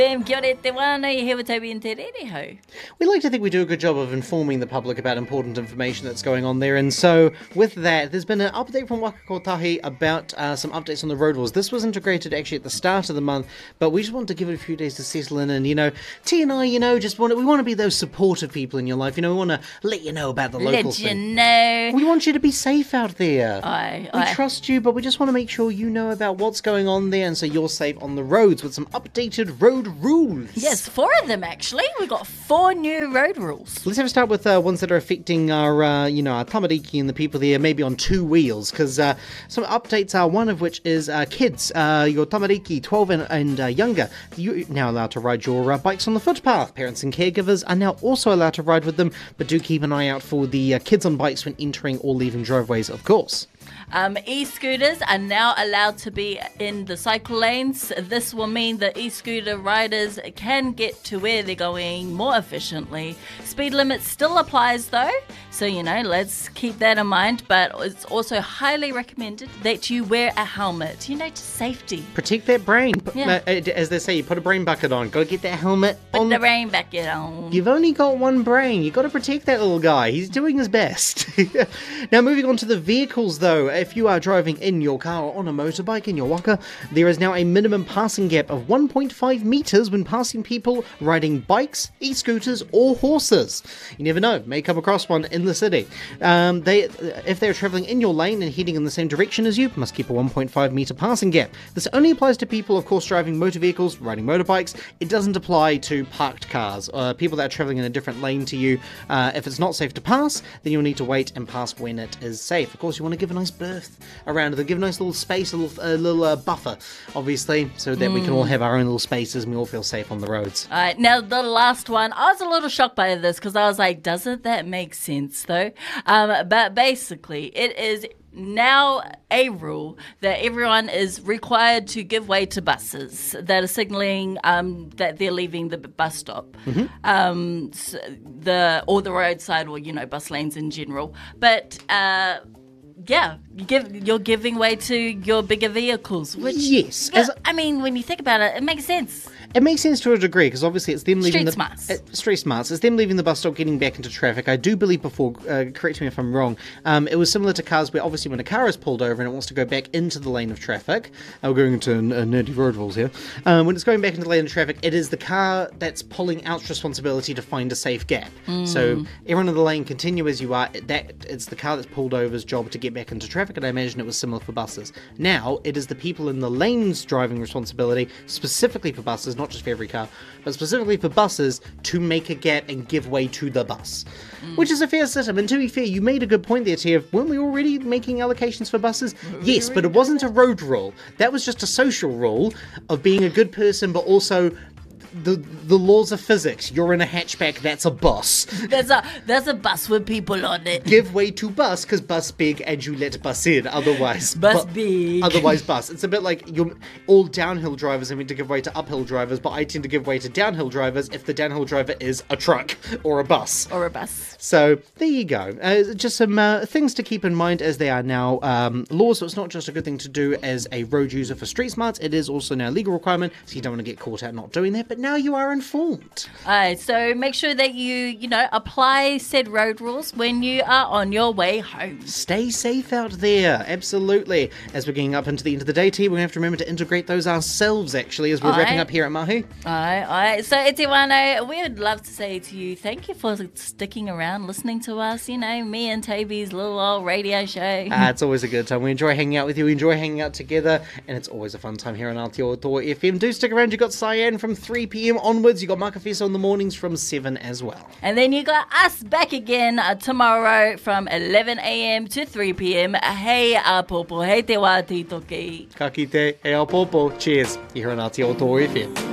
Kia ora te wānau, here with Toby and Te Rere Hau. We like to think we do a good job of informing the public about important information that's going on there, and so with that, there's been an update from Waka Kotahi about some updates on the road rules. This was integrated actually at the start of the month, but we just wanted to give it a few days to settle in, and T and I, we want to be those supportive people in your life. We want to let you know about the local thing. Let you know. We want you to be safe out there. We trust you, but we just want to make sure you know about what's going on there, and so you're safe on the roads with some updated road rules. Yes, 4 of them actually. We've got 4 new road rules. Let's have a start with ones that are affecting our, our tamariki and the people there, maybe on 2 wheels, because some updates are, one of which is kids, your tamariki, 12 and younger. You're now allowed to ride your bikes on the footpath. Parents and caregivers are now also allowed to ride with them, but do keep an eye out for the kids on bikes when entering or leaving driveways, of course. E-scooters are now allowed to be in the cycle lanes. This will mean that e-scooter riders can get to where they're going more efficiently. Speed limit still applies though, so let's keep that in mind, but it's also highly recommended that you wear a helmet, just safety. Protect that brain. Yeah. As they say, you put a brain bucket on. Gotta get that helmet on. Put the brain bucket on. You've only got one brain. You've got to protect that little guy. He's doing his best. Now, moving on to the vehicles, though. If you are driving in your car or on a motorbike in your waka, there is now a minimum passing gap of 1.5 metres when passing people riding bikes, e-scooters or horses. You never know. May come across one in the city. If they're travelling in your lane and heading in the same direction as you, must keep a 1.5 metre passing gap. This only applies to people, of course, driving motor vehicles, riding motorbikes. It doesn't apply to parked cars. People that are travelling in a different lane to you. If it's not safe to pass, then you'll need to wait and pass when it is safe. Of course, you want to give a nice berth around it, give a nice little space, a little buffer, obviously, so that we can all have our own little spaces and we all feel safe on the roads. All right, now the last one, I was a little shocked by this because I was like, doesn't that make sense though? But basically, it is now a rule that everyone is required to give way to buses that are signalling that they're leaving the bus stop, or the roadside, or bus lanes in general. But you're giving way to your bigger vehicles, which yes, when you think about it, it makes sense. It makes sense to a degree, because obviously it's them leaving Street smarts. It's them leaving the bus stop, getting back into traffic. I do believe before, correct me if I'm wrong, it was similar to cars where obviously when a car is pulled over and it wants to go back into the lane of traffic, we're going into nerdy road rules here, when it's going back into the lane of traffic, it is the car that's pulling out's responsibility to find a safe gap. So everyone in the lane, continue as you are, it's the car that's pulled over's job to get back into traffic, and I imagine it was similar for buses. Now, it is the people in the lane's driving responsibility, specifically for buses, not just for every car, but specifically for buses, to make a gap and give way to the bus. Which is a fair system, and to be fair, you made a good point there, Tia. Weren't we already making allocations for buses? Yes, but it wasn't a road rule. That was just a social rule of being a good person, but also the laws of physics. You're in a hatchback, that's a bus. There's a bus with people on it. Give way to bus, because bus big and you let bus in, otherwise big. Otherwise bus. It's a bit like all downhill drivers are meant to give way to uphill drivers, but I tend to give way to downhill drivers if the downhill driver is a truck or a bus. So there you go. Just some things to keep in mind as they are now laws. So it's not just a good thing to do as a road user for street smarts, it is also now a legal requirement, so you don't want to get caught out not doing that, but now you are informed. Alright, so make sure that you apply said road rules when you are on your way home. Stay safe out there, absolutely. As we're getting up into the end of the day, T, we're going to have to remember to integrate those ourselves, actually, as we're wrapping up here at Mahu. Alright. So, Iti Wano, we would love to say to you, thank you for sticking around, listening to us, me and Toby's little old radio show. It's always a good time. We enjoy hanging out with you, we enjoy hanging out together, and it's always a fun time here on Aotearoa FM. Do stick around, you got Cyan from 3 p.m. onwards, you got Makawhisa in the mornings from 7 as well. And then you got us back again tomorrow from 11 a.m. to 3 p.m. Hei Apopo, hei te wā titoki. Ka kite, hei Apopo. Cheers. You're here on Aotearoa FM.